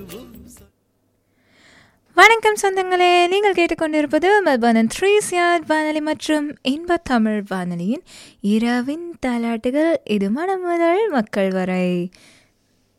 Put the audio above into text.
வணக்கம் சொந்தங்களே, நீங்கள் கேட்டுக்கொண்டிருப்பது மெல்பர்ன் 3CR வானொலி மற்றும் இன்ப தமிழ் வானொலியின் இரவின் தாலாட்டுகள். இது மனம் முதல் மக்கள் வரை.